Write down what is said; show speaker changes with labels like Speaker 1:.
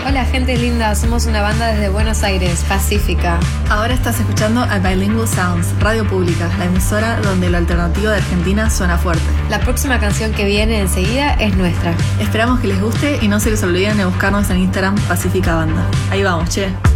Speaker 1: Hola gente linda, somos una banda desde Buenos Aires, Pacífica.
Speaker 2: Ahora estás escuchando a Bilingual Sounds, Radio Pública, la emisora donde lo alternativo de Argentina suena fuerte.
Speaker 1: La próxima canción que viene enseguida es nuestra.
Speaker 2: Esperamos que les guste y no se les olviden de buscarnos en Instagram Pacífica Banda. Ahí vamos, che.